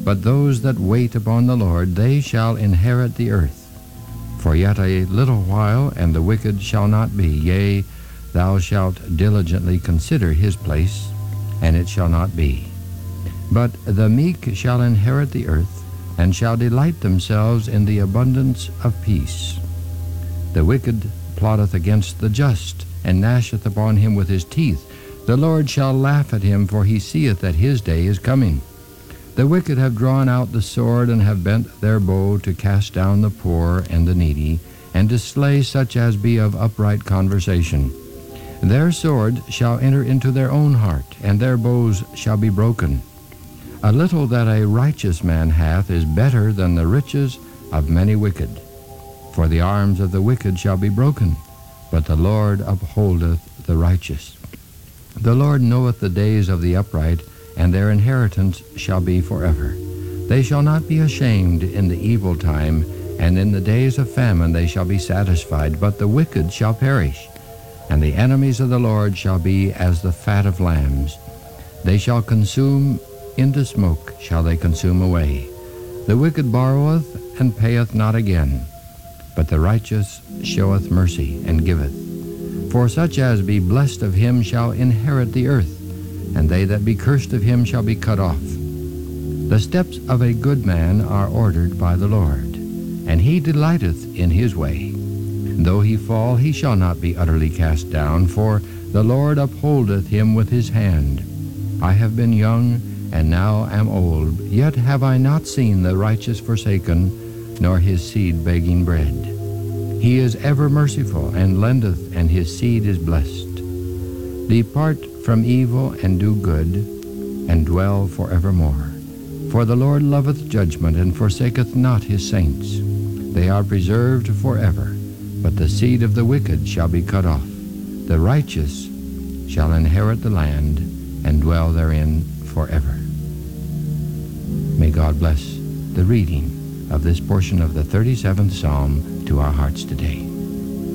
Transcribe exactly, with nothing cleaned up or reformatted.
But those that wait upon the Lord, they shall inherit the earth. For yet a little while, and the wicked shall not be. Yea, thou shalt diligently consider his place, and it shall not be. But the meek shall inherit the earth, and shall delight themselves in the abundance of peace. The wicked plotteth against the just, and gnasheth upon him with his teeth. The Lord shall laugh at him, for he seeth that his day is coming. The wicked have drawn out the sword, and have bent their bow to cast down the poor and the needy, and to slay such as be of upright conversation. Their sword shall enter into their own heart, and their bows shall be broken. A little that a righteous man hath is better than the riches of many wicked. For the arms of the wicked shall be broken, but the Lord upholdeth the righteous. The Lord knoweth the days of the upright, and their inheritance shall be forever. They shall not be ashamed in the evil time, and in the days of famine they shall be satisfied. But the wicked shall perish, and the enemies of the Lord shall be as the fat of lambs. They shall consume, into smoke shall they consume away. The wicked borroweth, and payeth not again, but the righteous showeth mercy, and giveth. For such as be blessed of him shall inherit the earth, and they that be cursed of him shall be cut off. The steps of a good man are ordered by the Lord, and he delighteth in his way. Though he fall, he shall not be utterly cast down, for the Lord upholdeth him with his hand. I have been young, and now am old, yet have I not seen the righteous forsaken, nor his seed begging bread. He is ever merciful, and lendeth, and his seed is blessed. Depart from evil, and do good, and dwell forevermore. For the Lord loveth judgment, and forsaketh not his saints. They are preserved forever, but the seed of the wicked shall be cut off. The righteous shall inherit the land, and dwell therein forever. May God bless the reading of this portion of the thirty-seventh Psalm to our hearts today.